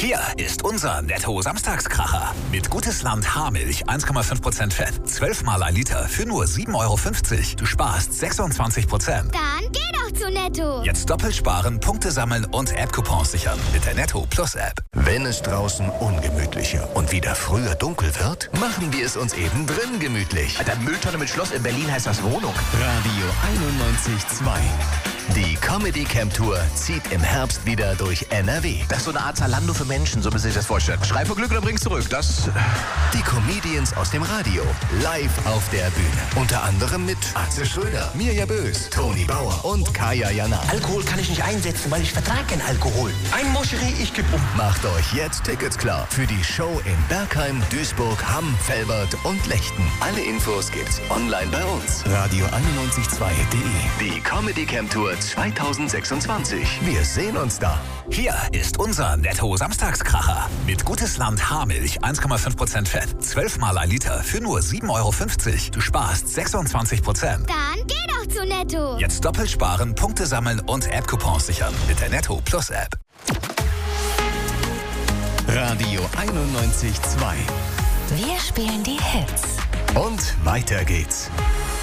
Hier ist unser Netto-Samstagskracher. Mit Gutes Land Haarmilch 1,5% Fett, 12 mal ein Liter für nur 7,50 €. Du sparst 26%. Dann geh doch zu Netto. Jetzt doppelt sparen, Punkte sammeln und App-Coupons sichern mit der Netto Plus App. Wenn es draußen ungemütlicher und wieder früher dunkel wird, machen wir es uns eben drin gemütlich. Alter, Mülltonne mit Schloss in Berlin heißt das Wohnung. Radio 91.2. Die Comedy Camp Tour zieht im Herbst wieder durch NRW. Das ist so eine Art Zalando für Menschen, so müssen Sie sich das vorstellen. Schrei vor Glück oder bring's zurück. Die Comedians aus dem Radio live auf der Bühne. Unter anderem mit Atze Schröder, Mirja Bös, Toni Bauer und Kaya Jana. Alkohol kann ich nicht einsetzen, weil ich vertrage keinen Alkohol. Ein Moscherie, ich geb um. Macht euch jetzt Tickets klar für die Show in Bergheim, Duisburg, Hamm, Velbert und Lechten. Alle Infos gibt's online bei uns. Radio912.de. Die Comedy Camp Tour 2026. Wir sehen uns da. Hier ist unser Netto-Samstagskracher. Mit Gutes Land Haarmilch 1,5% Fett, 12 mal ein Liter für nur 7,50 €. Du sparst 26%. Dann geh doch zu Netto. Jetzt doppelt sparen, Punkte sammeln und App-Coupons sichern mit der Netto Plus App. Radio 91.2. Wir spielen die Hits. Und weiter geht's.